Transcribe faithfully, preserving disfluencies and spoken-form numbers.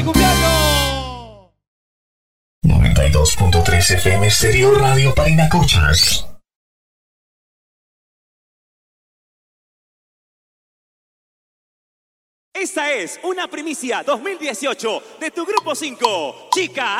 ¡Cumpleaños! noventa y dos punto tres F M Stereo Radio Parinacochas. Esta es una primicia dos mil dieciocho de tu Grupo cinco, Chica.